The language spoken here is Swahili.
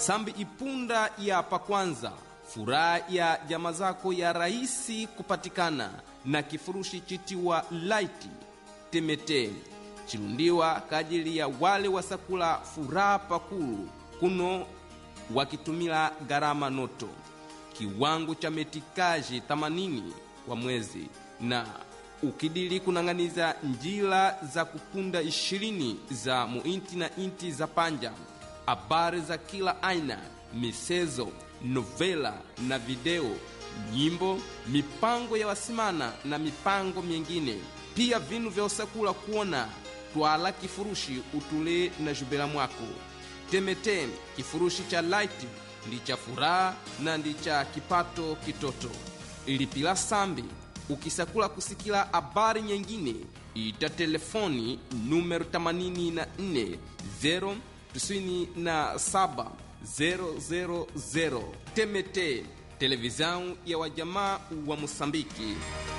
Sambi ipunda ya pa kwanza, furaha ya jama zako ya rahisi kupatikana na kifurushi chitiwa Light Temete chilundiwa kajili ya wale wasakula furaha pakulu kuno wakitumila gharama noto. Kiwango cha metikaji 80 kwa mwezi na ukidili kunanganiza njila za kupunda 20 za muinti na inti za panja, habari za kila aina, misezo, novela na video, nyimbo, mipango ya wasimana na mipango mingine. Pia vinu vya usakula kuona twala kifurushi utule na jubela mwako. Temete kifurushi cha Light ndi cha furaha na ndi cha kipato kitoto. Ilipila Sambi ukisakula kusikila habari nyingine ita telefoni numero 84 097 000. Temete, televizion ya wajamaa wa Mosambiki.